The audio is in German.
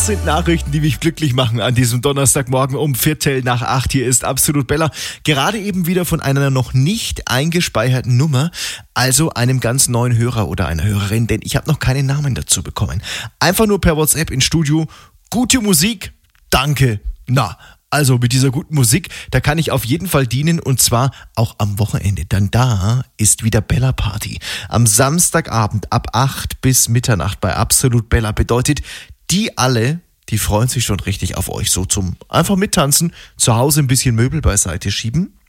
Das sind Nachrichten, die mich glücklich machen an diesem Donnerstagmorgen um 7:15. Hier ist Absolut Bella. Gerade eben wieder von einer noch nicht eingespeicherten Nummer, also einem ganz neuen Hörer oder einer Hörerin, denn ich habe noch keinen Namen dazu bekommen. Einfach nur per WhatsApp ins Studio. Gute Musik, danke. Na, also mit dieser guten Musik, da kann ich auf jeden Fall dienen und zwar auch am Wochenende. Denn da ist wieder Bella Party. Am Samstagabend ab 8 bis Mitternacht bei Absolut Bella. Bedeutet, die alle, die freuen sich schon richtig auf euch. So zum einfach mittanzen, zu Hause ein bisschen Möbel beiseite schieben